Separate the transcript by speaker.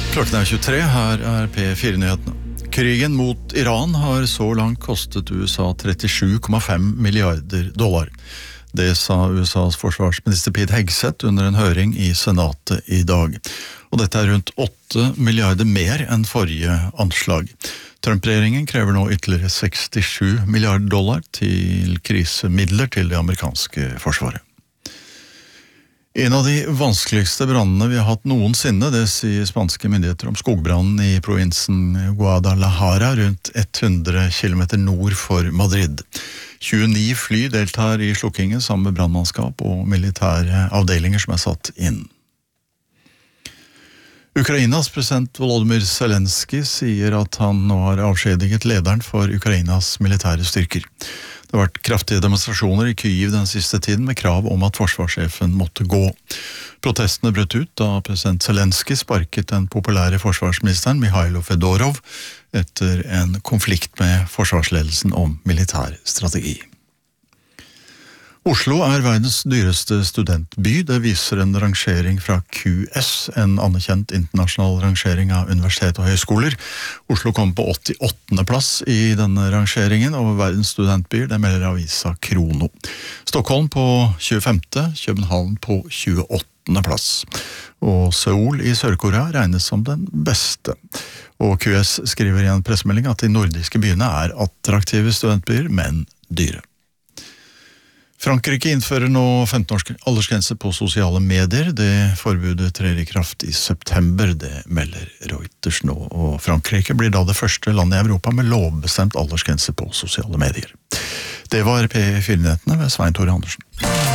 Speaker 1: Klokken 23, her P4-nyhetene. Krigen mot Iran har så langt kostet USA 37,5 milliarder dollar. Det sa USAs forsvarsminister Pete Hegseth under en høring i Senatet i dag. Og dette rundt 8 milliarder mer enn forrige anslag. Trump-regjeringen krever nå ytterligere 67 milliarder dollar til krisemidler til det amerikanske forsvaret. En av de vanskeligste brannene vi har hatt noensinne, det sier spanske myndigheter om skogbrannen i provinsen Guadalajara, rundt 100 kilometer nord for Madrid. 29 fly deltar i slukkingen sammen med brannmannskap og militære avdelinger som er satt inn. Ukrainas president Volodymyr Zelensky sier at han nå har avskjediget lederen for Ukrainas militære styrker. Det har vært kraftige demonstrasjoner i Kyiv den siste tiden med krav om at forsvarssjefen måtte gå. Protestene brøt ut da president Zelensky sparket den populære forsvarsministeren Mikhailo Fedorov etter en konflikt med forsvarsledelsen om militær strategi. Oslo er verdens dyreste studentby. Det viser en rangering fra QS, en anerkjent internasjonal rangering av universitet og høyskoler. Oslo kom på 88. plass i denne rangeringen over verdens studentbyer, det melder avisa Krono. Stockholm på 25., København på 28. plass. Og Seoul i Sør-Korea regnes som den beste. Og QS skriver i en pressemelding at de nordiske byene er attraktive studentbyer, men dyre. Frankrike innfører nå 15 aldersgrense på sosiale medier. Det forbudet trer i kraft i september, det melder Reuters nå. Og Frankrike blir da det første landet i Europa med lovbestemt aldersgrense på sosiale medier. Det var P4-nyhetene ved Svein Tore Andersen.